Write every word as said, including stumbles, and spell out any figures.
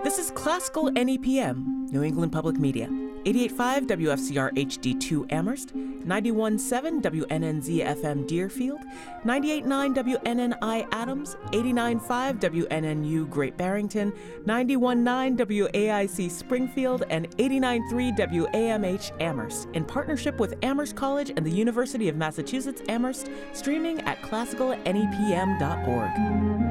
This is Classical N E P M, New England Public Media. eighty-eight point five W F C R H D two Amherst, ninety-one point seven W N N Z F M Deerfield, ninety-eight point nine W N N I Adams, eighty-nine point five W N N U Great Barrington, ninety-one point nine W A I C Springfield, and eighty-nine point three W A M H Amherst, in partnership with Amherst College and the University of Massachusetts Amherst, streaming at classical N E P M dot org.